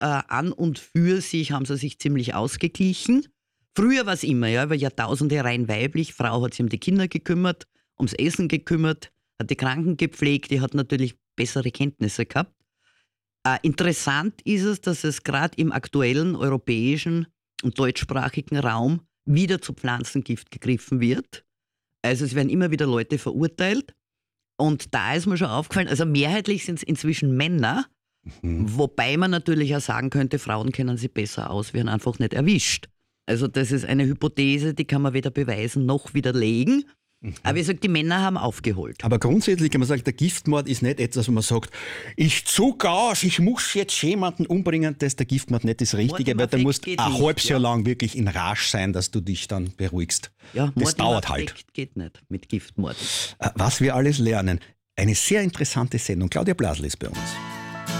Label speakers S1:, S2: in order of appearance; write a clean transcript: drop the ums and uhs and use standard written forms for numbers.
S1: an und für sich haben sie sich ziemlich ausgeglichen. Früher war es immer, ja, über Jahrtausende rein weiblich. Frau hat sich um die Kinder gekümmert, ums Essen gekümmert, hat die Kranken gepflegt, die hat natürlich bessere Kenntnisse gehabt. Interessant ist es, dass es gerade im aktuellen europäischen und deutschsprachigen Raum wieder zu Pflanzengift gegriffen wird. Also es werden immer wieder Leute verurteilt. Und da ist mir schon aufgefallen, also mehrheitlich sind es inzwischen Männer, wobei man natürlich auch sagen könnte, Frauen kennen sie besser aus, werden einfach nicht erwischt. Also das ist eine Hypothese, die kann man weder beweisen noch widerlegen. Aber ich sage, die Männer haben aufgeholt.
S2: Aber grundsätzlich kann man sagen, der Giftmord ist nicht etwas, wo man sagt, ich zucke aus, ich muss jetzt jemanden umbringen. Das ist der Giftmord nicht das Richtige, weil du musst ein halbes Jahr lang wirklich in Rage sein, dass du dich dann beruhigst.
S1: Ja,
S2: das dauert halt.
S1: Geht nicht mit Giftmord.
S2: Was wir alles lernen. Eine sehr interessante Sendung. Claudia Blasl ist bei uns.